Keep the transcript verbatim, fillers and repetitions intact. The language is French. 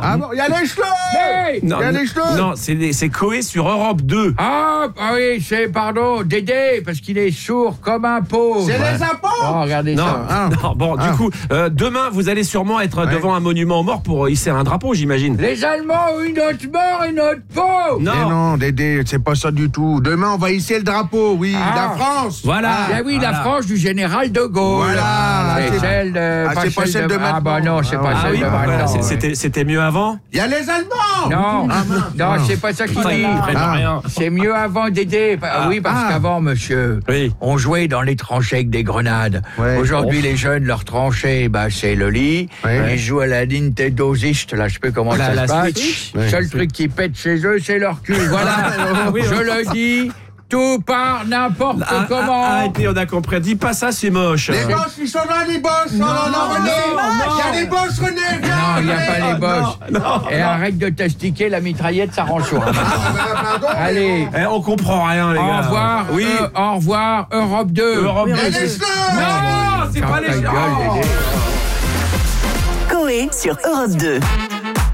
Ah bon, il y a les cheveux. Hey Il y a les cheveux. Non, c'est des- c'est Coé sur Europe deux. Ah, ah oui, c'est, pardon, Dédé, parce qu'il est sourd comme un pauvre. C'est les impôts. Oh, regardez Non, ça. Ah. non, bon, Ah. du coup, euh, demain, vous allez sûrement être Ouais. devant un monument aux morts pour hisser un drapeau, j'imagine. Les Allemands ont une autre mort, une autre peau. Non. Mais non, Dédé, c'est pas ça du tout. Demain, on va hisser le drapeau, oui, Ah. la France. Voilà. Ah oui, Voilà. la France du général de Gaulle. Voilà. C'est Ah, celle de... ah, c'est pas celle de Ah maintenant. bah non, c'est Ah, pas Ah celle oui, de pourquoi maintenant. C'est- ouais. c'était c'était mieux avant. Il y a les Allemands. Non, Ah, mince. non, Ah. c'est pas ça qu'il Enfin, dit. ils prennent Ah. rien. C'est mieux avant Dédé. Ah, Ah. oui, parce Ah. qu'avant, monsieur, Oui. on jouait dans les tranchées avec des grenades. Ouais. Aujourd'hui, les jeunes, leur tranchée, bah, c'est le lit. Ouais. Ils jouent à la Nintendo Zist, là, je sais pas comment La- ça la se passe. Switch. Ouais. Seul truc qui pète chez eux, c'est leur cul. Voilà, Ah, oui, je oui. le dis, tout part n'importe Ah, ah, comment. Arrêtez, on a compris. Dis pas ça, c'est moche. Les Boches, ils sont là, les Boches. Non, Oh là là, René. non, Il y a les Boches, René. Viens, Non, il n'y a René. pas les Boches. non, Et arrête de t'astiquer, la mitraillette, ça rend chaud. Ah, bah, pardon, mais Allez, Eh, on comprend rien, les au gars. revoir, Oui. euh, au revoir, Europe deux. Europe Il y a deux, les c'est- cheveux. Non, c'est Ferme pas ta les gueule, gens. Dédé. Coé sur Europe deux.